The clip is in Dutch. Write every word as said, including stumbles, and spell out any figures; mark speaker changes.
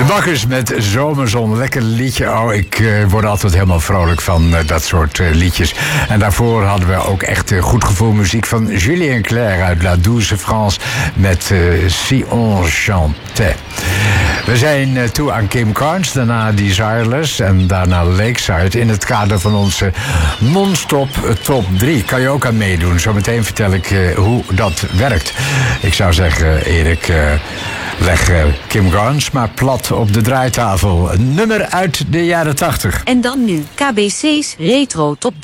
Speaker 1: Bakkers met Zomerzon. Lekker liedje. Oh, ik uh, word altijd helemaal vrolijk van uh, dat soort uh, liedjes. En daarvoor hadden we ook echt uh, goed gevoel muziek van Julien Clerc uit La Douce France met uh, Si on chantait. We zijn uh, toe aan Kim Carnes, daarna Desireless en daarna Lakeside in het kader van onze non-stop top drie. Kan je ook aan meedoen. Zometeen vertel ik uh, hoe dat werkt. Ik zou zeggen, Erik, uh, leg uh, Kim Carnes maar plat op de draaitafel. Een nummer uit de jaren tachtig.
Speaker 2: En dan nu K B C's Retro Top